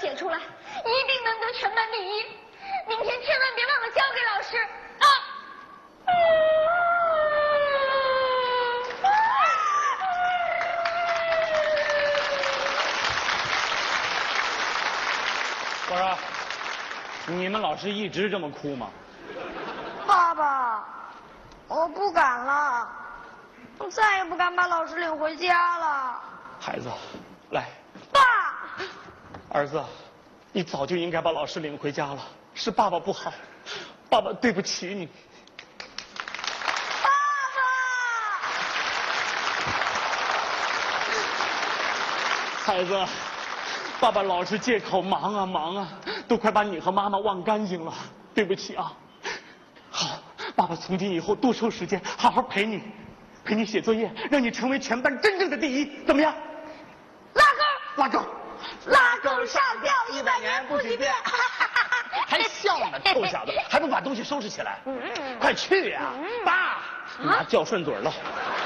写出来，一定能得全班第一。明天千万别忘了交给老师啊！ 我说，你们老师一直这么哭吗？ 爸爸，我不敢了，我再也不敢把老师领回家了。 孩子，来， 爸， 儿子，你早就应该把老师领回家了，是爸爸不好，爸爸对不起你。 爸爸， 孩子，爸爸老是借口忙啊忙啊，都快把你和妈妈忘干净了，对不起啊。好，爸爸从今以后多抽时间，好好陪你写作业，让你成为全班真正的第一，怎么样？ 拉钩， 拉钩， 拉钩上吊100年不许变。 还笑呢，臭小子，还不把东西收拾起来？快去呀！爸，你拿孝顺嘴了。